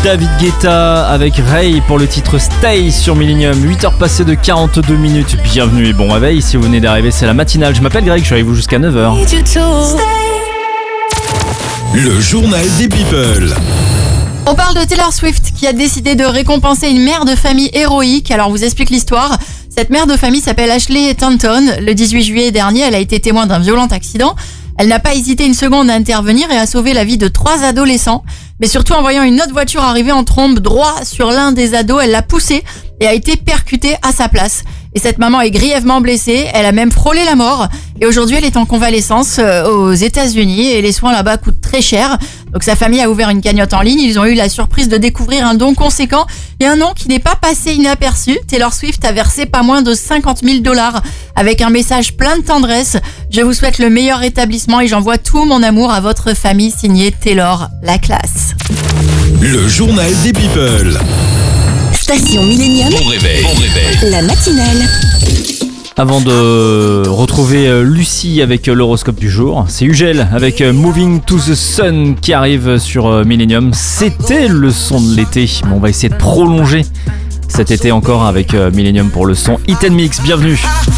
David Guetta avec Ray pour le titre Stay sur Millennium. 8h passées de 42 minutes. Bienvenue et bon réveil. Si vous venez d'arriver, c'est la matinale. Je m'appelle Greg, je suis avec vous jusqu'à 9h. Le journal des people. On parle de Taylor Swift qui a décidé de récompenser une mère de famille héroïque. Alors, on vous explique l'histoire. Cette mère de famille s'appelle Ashley Thornton. Le 18 juillet dernier, elle a été témoin d'un violent accident. Elle n'a pas hésité une seconde à intervenir et à sauver la vie de 3 adolescents. Mais surtout, en voyant une autre voiture arriver en trombe droit sur l'un des ados, elle l'a poussé et a été percutée à sa place. Et cette maman est grièvement blessée, elle a même frôlé la mort. Et aujourd'hui, elle est en convalescence aux États-Unis et les soins là-bas coûtent très cher. Donc sa famille a ouvert une cagnotte en ligne. Ils ont eu la surprise de découvrir un don conséquent et un nom qui n'est pas passé inaperçu. Taylor Swift a versé pas moins de $50 000 avec un message plein de tendresse. Je vous souhaite le meilleur rétablissement et j'envoie tout mon amour à votre famille, signé Taylor, la classe. Le journal des people. Station Millennium. Bon réveil. La matinale. Avant de retrouver Lucie avec l'horoscope du jour, c'est Ugel avec Moving to the Sun qui arrive sur Millennium. C'était le son de l'été, mais on va essayer de prolonger cet été encore avec Millennium pour le son Hit & Mix. Bienvenue.